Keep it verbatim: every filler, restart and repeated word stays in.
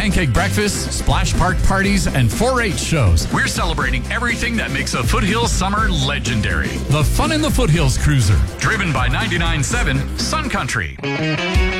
pancake breakfasts, splash park parties, and four H shows. We're celebrating everything that makes a Foothills summer legendary. The Fun in the Foothills Cruiser, driven by ninety-nine point seven Sun Country.